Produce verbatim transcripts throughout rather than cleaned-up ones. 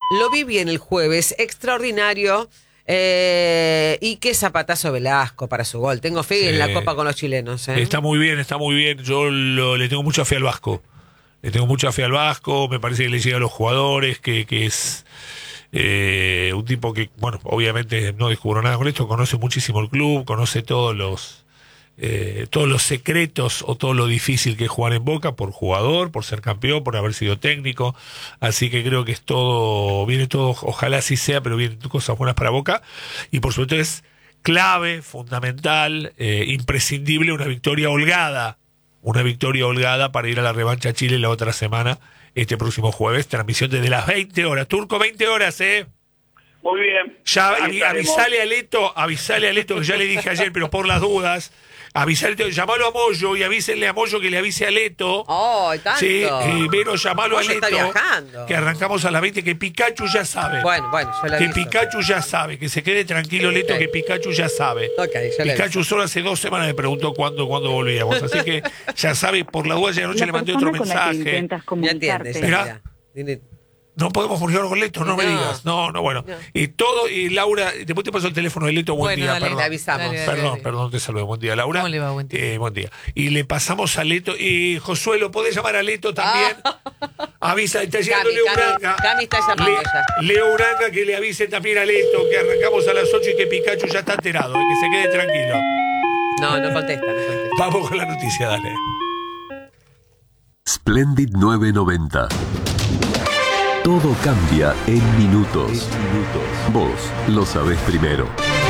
Lo vi bien el jueves, extraordinario. Eh, y qué zapatazo Velasco para su gol. Tengo fe sí. en la Copa con los chilenos. ¿eh? Está muy bien, está muy bien. Yo lo, le tengo mucha fe al Vasco. Le tengo mucha fe al Vasco. Me parece que le llega a los jugadores, que, que es eh, un tipo que, bueno, obviamente no descubrió nada con esto. Conoce muchísimo el club, conoce todos los eh, todos los secretos o todo lo difícil que es jugar en Boca por jugador, por ser campeón, por haber sido técnico. Así que creo que es todo, viene todo, ojalá así sea, pero vienen cosas buenas para Boca. Y por supuesto es clave, fundamental, eh, imprescindible una victoria holgada. Una victoria holgada para ir a la revancha a Chile la otra semana, este próximo jueves. Transmisión desde las veinte horas. Turco, veinte horas, ¿eh? Muy bien. Ya avi, avisale a Leto, avisale a Leto, que ya le dije ayer, pero por las dudas. Avisale, llamalo a Moyo y avísenle a Moyo que le avise a Leto. Oh, tanto. Sí, y pero llamalo Moyo a Leto. Está viajando. Que arrancamos a las veinte, que Pikachu ya sabe. Bueno, bueno, yo le Que aviso. Pikachu ya sabe, que se quede tranquilo Leto, okay. Que Pikachu ya sabe. Okay, yo Pikachu solo hace dos semanas me preguntó cuándo, cuándo volvíamos. Así que ya sabe, por la duda, ya anoche le mandé otro mensaje. Ya entiendes. Mirá. No podemos comunicar con Leto, no, no me digas. No, no, bueno. No. Y todo, y Laura, después te paso el teléfono de Leto, buen bueno, día, dale, perdón. Le avisamos. Dale, dale, perdón, dale. perdón, te saludo. Buen día, Laura. ¿Cómo le va? Buen día. Eh, buen día. Y le pasamos a Leto, y Josué, ¿lo podés llamar a Leto también? Ah. Avisa, está llegando Leo Uranga. Cami está llamando Le, ya. Leo Uranga que le avise también a Leto, que arrancamos a las ocho y que Pikachu ya está enterado, y que se quede tranquilo. No, no contesta, no contesta. Vamos con la noticia, dale. Splendid nueve noventa. Todo cambia en minutos. minutos. Vos lo sabés primero.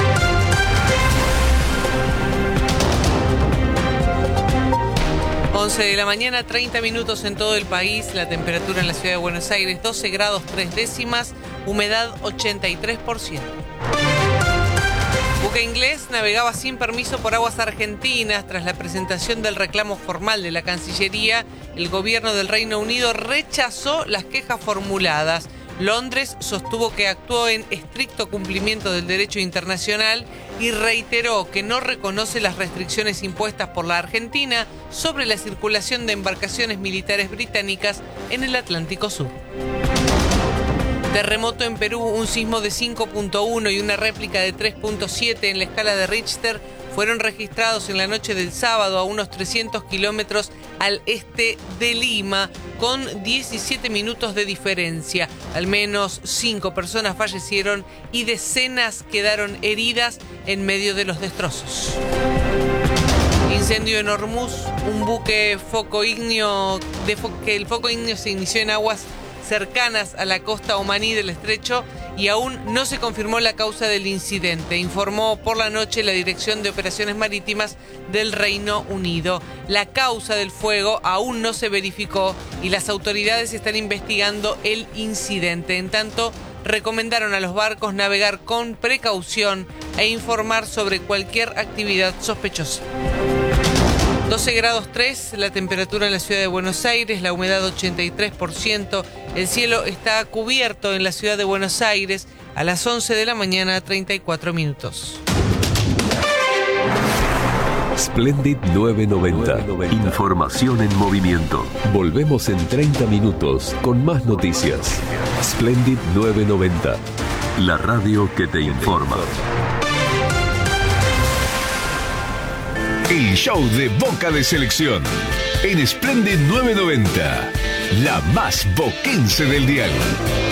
once de la mañana, treinta minutos en todo el país. La temperatura en la ciudad de Buenos Aires, doce grados tres décimas. Humedad ochenta y tres por ciento. Buque inglés navegaba sin permiso por aguas argentinas. Tras la presentación del reclamo formal de la Cancillería, el gobierno del Reino Unido rechazó las quejas formuladas. Londres sostuvo que actuó en estricto cumplimiento del derecho internacional y reiteró que no reconoce las restricciones impuestas por la Argentina sobre la circulación de embarcaciones militares británicas en el Atlántico Sur. Terremoto en Perú, un sismo de cinco punto uno y una réplica de tres punto siete en la escala de Richter fueron registrados en la noche del sábado a unos trescientos kilómetros al este de Lima, con diecisiete minutos de diferencia. Al menos cinco personas fallecieron y decenas quedaron heridas en medio de los destrozos. Incendio en Hormuz, un buque foco ígneo, de fo- que el foco ígneo se inició en aguas cercanas a la costa omaní del estrecho y aún no se confirmó la causa del incidente, informó por la noche la Dirección de Operaciones Marítimas del Reino Unido. La causa del fuego aún no se verificó y las autoridades están investigando el incidente. En tanto, recomendaron a los barcos navegar con precaución e informar sobre cualquier actividad sospechosa. doce grados tres, la temperatura en la ciudad de Buenos Aires, la humedad ochenta y tres por ciento. El cielo está cubierto en la ciudad de Buenos Aires a las once de la mañana, treinta y cuatro minutos. Splendid nueve noventa. Información en movimiento. Volvemos en treinta minutos con más noticias. Splendid nueve noventa. La radio que te informa. El show de Boca de Selección en Splendid nueve noventa, la más boquense del dial.